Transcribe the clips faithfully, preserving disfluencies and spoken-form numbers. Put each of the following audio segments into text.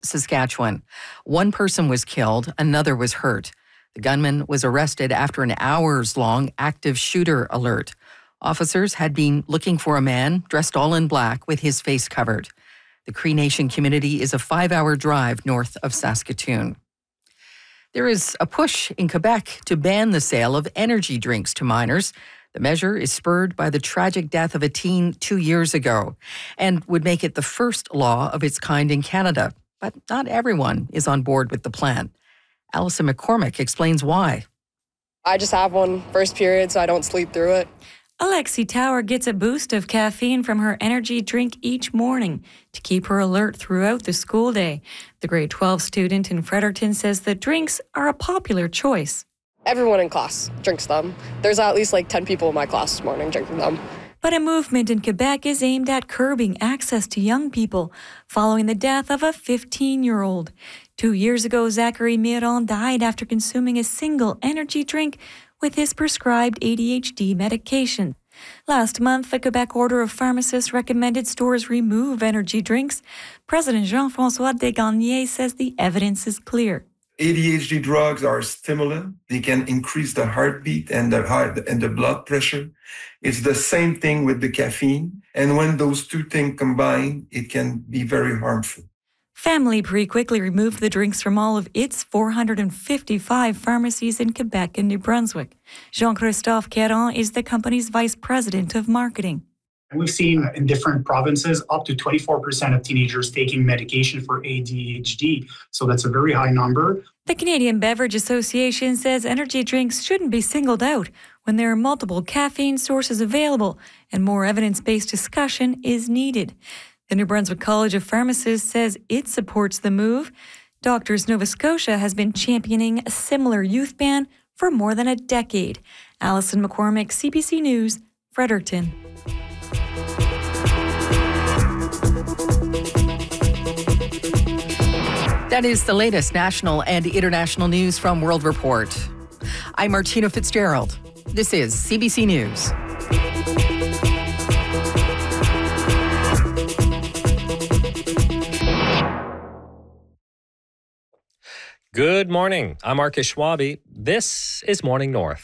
Saskatchewan. One person was killed, another was hurt. The gunman was arrested after an hours-long active shooter alert. Officers had been looking for a man dressed all in black with his face covered. The Cree Nation community is a five-hour drive north of Saskatoon. There is a push in Quebec to ban the sale of energy drinks to minors. The measure is spurred by the tragic death of a teen two years ago and would make it the first law of its kind in Canada. But not everyone is on board with the plan. Allison McCormick explains why. I just have one first period, so I don't sleep through it. Alexi Tower gets a boost of caffeine from her energy drink each morning to keep her alert throughout the school day. The grade twelve student in Fredericton says the drinks are a popular choice. Everyone in class drinks them. There's at least like ten people in my class this morning drinking them. But a movement in Quebec is aimed at curbing access to young people following the death of a fifteen-year-old. Two years ago, Zachary Miron died after consuming a single energy drink with his prescribed A D H D medication. Last month, the Quebec Order of Pharmacists recommended stores remove energy drinks. President Jean-François Desgagnés says the evidence is clear. A D H D drugs are a stimulant. They can increase the heartbeat and the heart and the blood pressure. It's the same thing with the caffeine. And when those two things combine, it can be very harmful. Family Prix quickly removed the drinks from all of its four hundred fifty-five pharmacies in Quebec and New Brunswick. Jean-Christophe Caron is the company's vice president of marketing. We've seen in different provinces up to twenty-four percent of teenagers taking medication for A D H D. So that's a very high number. The Canadian Beverage Association says energy drinks shouldn't be singled out when there are multiple caffeine sources available and more evidence-based discussion is needed. The New Brunswick College of Pharmacists says it supports the move. Doctors Nova Scotia has been championing a similar youth ban for more than a decade. Allison McCormick, C B C News, Fredericton. That is the latest national and international news from World Report. I'm Martina Fitzgerald. This is C B C News. Good morning. I'm Marcus Schwabe. This is Morning North.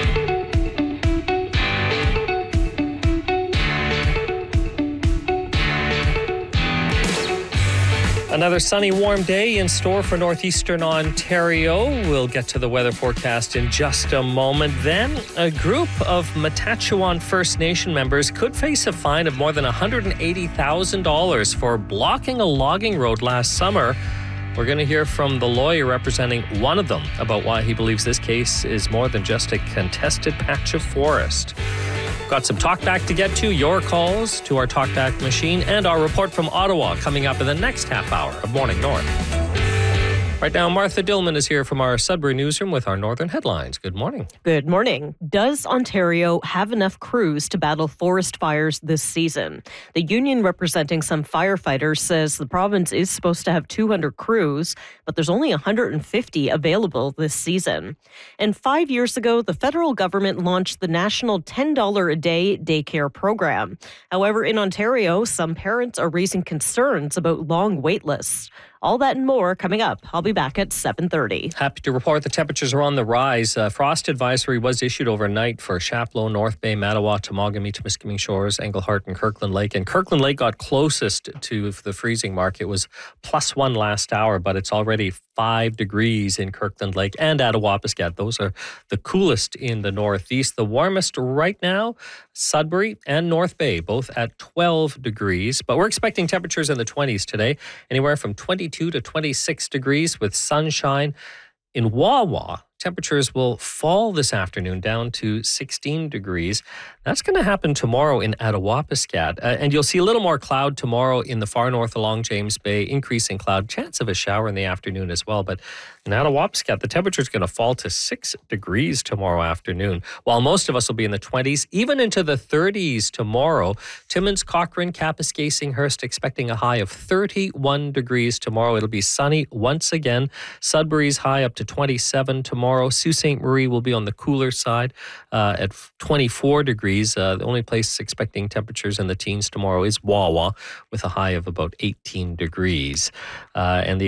Another sunny, warm day in store for northeastern Ontario. We'll get to the weather forecast in just a moment. Then, a group of Matachewan First Nation members could face a fine of more than one hundred eighty thousand dollars for blocking a logging road last summer. We're going to hear from the lawyer representing one of them about why he believes this case is more than just a contested patch of forest. Got some talkback to get to, your calls to our talkback machine, and our report from Ottawa coming up in the next half hour of Morning North. Right now, Martha Dillman is here from our Sudbury newsroom with our Northern headlines. Good morning. Good morning. Does Ontario have enough crews to battle forest fires this season? The union representing some firefighters says the province is supposed to have two hundred crews, but there's only one hundred fifty available this season. And five years ago, the federal government launched the national ten dollars a day daycare program. However, in Ontario, some parents are raising concerns about long wait lists. All that and more coming up. I'll be back at seven thirty. Happy to report the temperatures are on the rise. Uh, frost advisory was issued overnight for Chapleau, North Bay, Mattawa, Temagami, Temiskaming Shores, Englehart, and Kirkland Lake. And Kirkland Lake got closest to the freezing mark. It was plus one last hour, but it's already five degrees in Kirkland Lake and Attawapiskat. Those are the coolest in the northeast. The warmest right now, Sudbury and North Bay, both at twelve degrees. But we're expecting temperatures in the twenties today, anywhere from twenty-two to twenty-six degrees with sunshine. In Wawa, temperatures will fall this afternoon down to sixteen degrees. That's going to happen tomorrow in Attawapiskat. Uh, and you'll see a little more cloud tomorrow in the far north along James Bay, increasing cloud, chance of a shower in the afternoon as well. But in Attawapiskat, the temperature is going to fall to six degrees tomorrow afternoon, while most of us will be in the twenties, even into the thirties tomorrow. Timmins, Cochrane, Kapuskasing-Hearst expecting a high of thirty-one degrees tomorrow. It'll be sunny once again. Sudbury's high up to twenty-seven tomorrow. tomorrow. Sault Ste. Marie will be on the cooler side uh, at twenty-four degrees. Uh, the only place expecting temperatures in the teens tomorrow is Wawa with a high of about eighteen degrees. Uh, and the